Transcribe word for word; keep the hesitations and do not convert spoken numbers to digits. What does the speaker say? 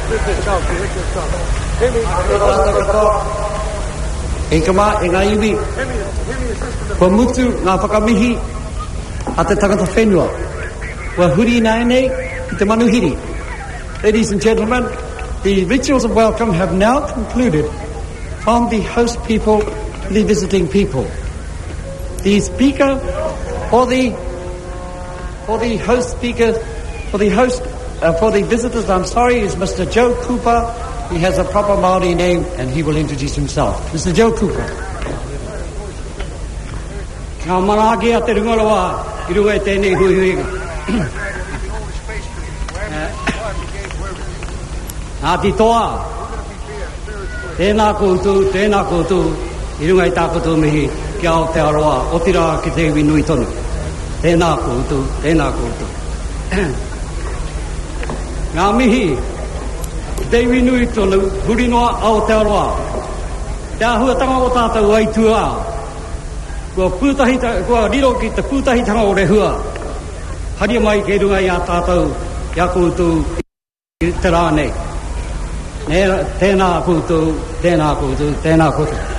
E kama e ngā iwi kua mutu ngā whakamihi a te tangata whenua kua huri nai nei i te manuhiri. Ladies and gentlemen, the rituals of welcome have now concluded from the host people to the visiting people. The speaker or the for the host speaker for the host uh, for the visitors, I'm sorry, is Mister Joe Cooper. He has a proper Māori name and he will introduce himself. Mister Joe Cooper. Ngā maragi a te ringoloa i runga e tēnei hui huinga. Ngā ti toa. Tēnā koutou, tēnā koutou, i runga i tā koutou mihi ki Aotearoa, o tira ki te iwi nui tonu. Tēnā koutou, tēnā koutou. Ngā mihi, te iwi nui tonu, huri noa Aotearoa. Te ahuatanga o tātou aitua. Kua pūtahi, kua riro ki te pūtahi tanga o rehua. Haria mai ke runga i a tātou, i a koutou i te rānei. Tēnā koutou, tēnā koutou, tēnā koutou.